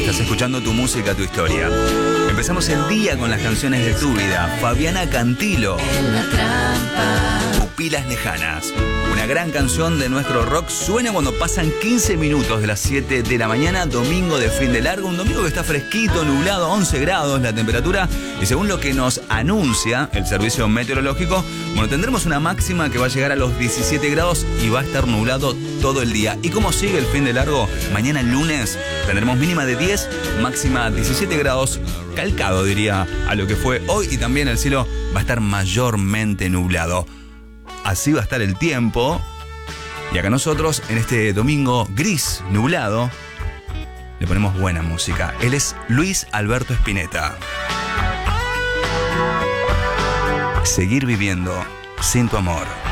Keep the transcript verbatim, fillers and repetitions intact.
Estás escuchando Tu Música, Tu Historia. Empezamos el día con las canciones de tu vida. Fabiana Cantilo, Pupilas Lejanas. Una gran canción de nuestro rock suena cuando pasan quince minutos de las siete de la mañana, domingo de fin de largo. Un domingo que está fresquito, nublado, once grados la temperatura. Y según lo que nos anuncia el servicio meteorológico, bueno, tendremos una máxima que va a llegar a los diecisiete grados y va a estar nublado todo el día. ¿Y cómo sigue el fin de largo? Mañana lunes tendremos mínima de diez, máxima diecisiete grados, calcado diría a lo que fue hoy, y también el cielo va a estar mayormente nublado. Así va a estar el tiempo. Y acá nosotros, en este domingo gris, nublado, le ponemos buena música. Él es Luis Alberto Spinetta. Seguir viviendo sin tu amor.